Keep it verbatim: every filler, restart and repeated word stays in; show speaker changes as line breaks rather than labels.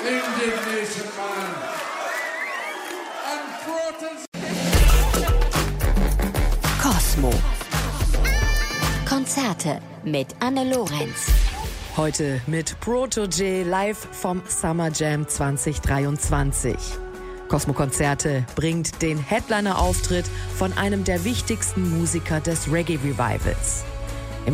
Indignation Man.
Kosmo. Konzerte mit Anne Lorenz.
Heute mit Protoje live vom Summer Jam zwanzig dreiundzwanzig. Kosmo Konzerte bringt den Headliner-Auftritt von einem der wichtigsten Musiker des Reggae-Revivals.